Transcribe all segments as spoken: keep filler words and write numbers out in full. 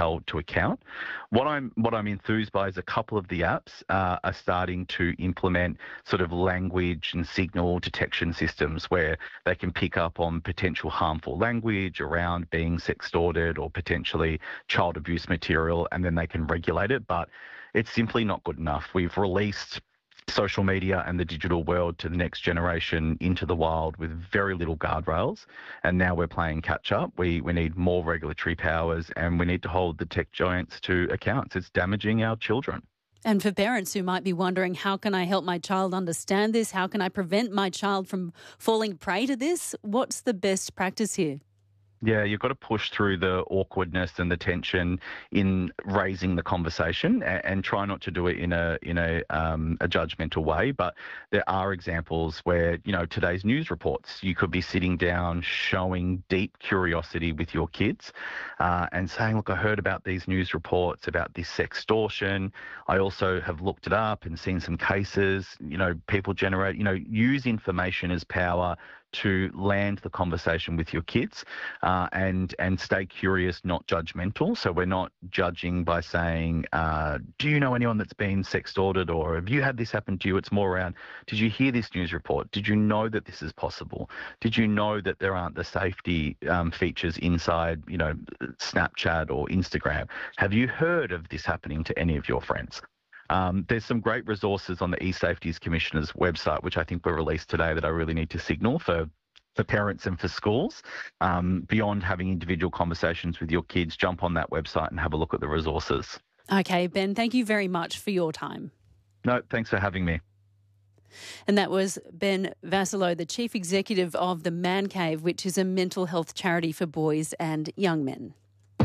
held to account. What I'm what I'm enthused by is a couple of the apps uh, are starting to implement sort of language and signal detection systems where they can pick up on potential harmful language around being sextorted or potentially child abuse material, and then they can regulate it. But it's simply not good enough. We've released social media and the digital world to the next generation into the wild with very little guardrails, and now we're playing catch up. We we need more regulatory powers, and we need to hold the tech giants to account. It's damaging our children. And for parents who might be wondering, how can I help my child understand this? How can I prevent my child from falling prey to this? What's the best practice here? Yeah, you've got to push through the awkwardness and the tension in raising the conversation, and, and try not to do it in a in a um, a judgmental way. But there are examples where, you know, today's news reports, you could be sitting down showing deep curiosity with your kids uh, and saying, look, I heard about these news reports about this sextortion. I also have looked it up and seen some cases. You know, people generate, you know, use information as power to land the conversation with your kids uh, and and stay curious, not judgmental. So we're not judging by saying, uh, do you know anyone that's been sextorted, or have you had this happen to you? It's more around, did you hear this news report? Did you know that this is possible? Did you know that there aren't the safety um, features inside, you know, Snapchat or Instagram? Have you heard of this happening to any of your friends? Um, there's some great resources on the eSafeties Commissioner's website, which I think were released today, that I really need to signal for, for parents and for schools. Um, beyond having individual conversations with your kids, jump on that website and have a look at the resources. Okay, Ben, thank you very much for your time. No, thanks for having me. And that was Ben Vassallo, the Chief Executive of the Man Cave, which is a mental health charity for boys and young men.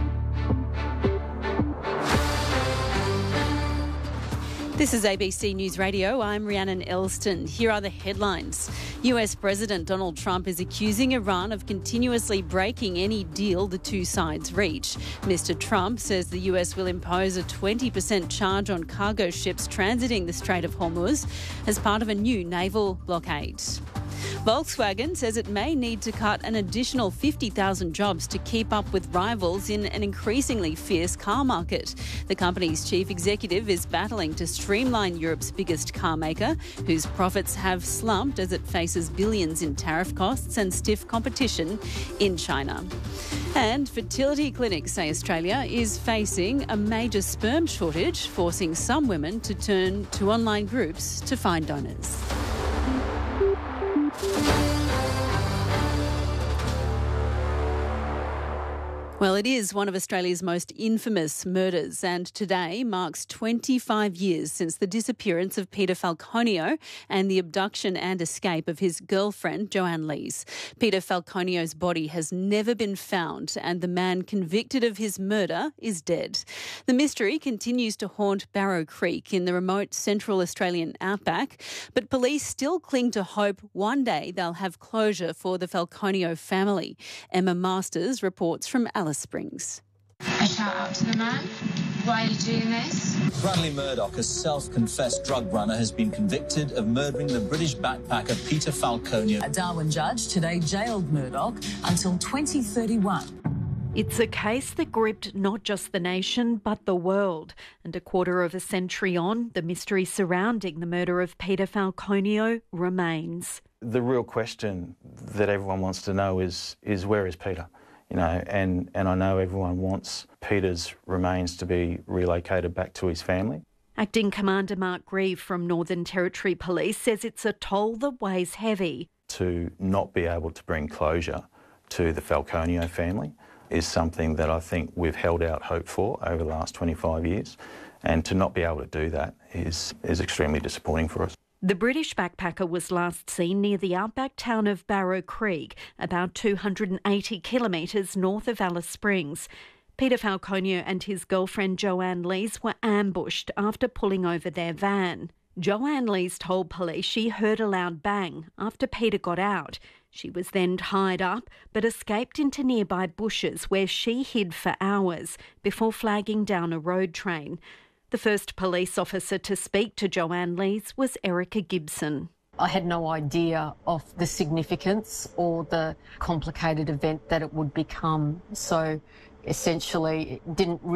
This is A B C News Radio. I'm Rhiannon Elston. Here are the headlines. U S President Donald Trump is accusing Iran of continuously breaking any deal the two sides reach. Mister Trump says the U S will impose a twenty percent charge on cargo ships transiting the Strait of Hormuz as part of a new naval blockade. Volkswagen says it may need to cut an additional fifty thousand jobs to keep up with rivals in an increasingly fierce car market. The company's chief executive is battling to streamline Europe's biggest car maker, whose profits have slumped as it faces billions in tariff costs and stiff competition in China. And fertility clinics say Australia is facing a major sperm shortage, forcing some women to turn to online groups to find donors. Well, it is one of Australia's most infamous murders, and today marks twenty-five years since the disappearance of Peter Falconio and the abduction and escape of his girlfriend, Joanne Lees. Peter Falconio's body has never been found, and the man convicted of his murder is dead. The mystery continues to haunt Barrow Creek in the remote central Australian outback, but police still cling to hope one day they'll have closure for the Falconio family. Emma Masters reports from Alice Springs. I shout out to the man, why are you doing this? Bradley Murdoch, a self-confessed drug runner, has been convicted of murdering the British backpacker Peter Falconio. A Darwin judge today jailed Murdoch until twenty thirty-one. It's a case that gripped not just the nation but the world. And a quarter of a century on, the mystery surrounding the murder of Peter Falconio remains. The real question that everyone wants to know is, is where is Peter? You know, and, and I know everyone wants Peter's remains to be relocated back to his family. Acting Commander Mark Grieve from Northern Territory Police says it's a toll that weighs heavy. To not be able to bring closure to the Falconio family is something that I think we've held out hope for over the last twenty-five years, and to not be able to do that is, is extremely disappointing for us. The British backpacker was last seen near the outback town of Barrow Creek, about two hundred eighty kilometres north of Alice Springs. Peter Falconio and his girlfriend Joanne Lees were ambushed after pulling over their van. Joanne Lees told police she heard a loud bang after Peter got out. She was then tied up but escaped into nearby bushes where she hid for hours before flagging down a road train. The first police officer to speak to Joanne Lees was Erica Gibson. I had no idea of the significance or the complicated event that it would become. So essentially, it didn't